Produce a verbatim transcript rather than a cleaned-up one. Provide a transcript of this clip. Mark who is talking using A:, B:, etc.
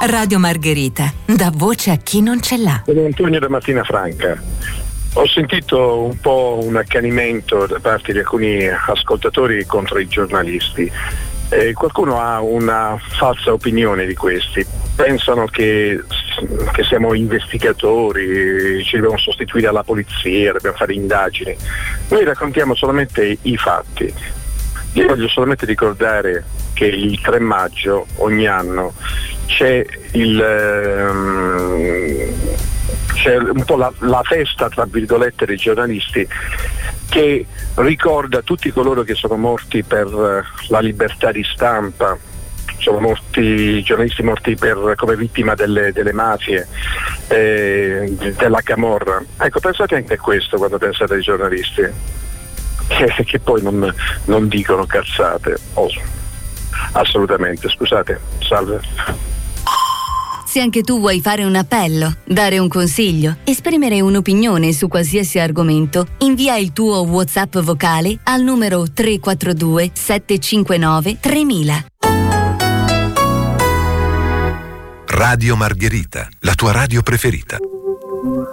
A: Radio Margherita, dà voce a chi non ce l'ha.
B: Sono Antonio da Martina Franca. Ho sentito un po' un accanimento da parte di alcuni ascoltatori contro i giornalisti. Eh, qualcuno ha una falsa opinione di questi. Pensano che, che siamo investigatori, ci dobbiamo sostituire alla polizia, dobbiamo fare indagini. Noi raccontiamo solamente i fatti. Io voglio solamente ricordare che il tre maggio ogni anno c'è il ehm, c'è un po' la, la festa tra virgolette dei giornalisti che ricorda tutti coloro che sono morti per la libertà di stampa, sono morti giornalisti morti per, come vittima delle, delle mafie, eh, della camorra. Ecco, pensate anche a questo quando pensate ai giornalisti, che, che poi non, non dicono cazzate. Oh, assolutamente, scusate, salve.
C: Se anche tu vuoi fare un appello, dare un consiglio, esprimere un'opinione su qualsiasi argomento, invia il tuo WhatsApp vocale al numero tre quattro due sette cinque nove tremila.
D: Radio Margherita, la tua radio preferita.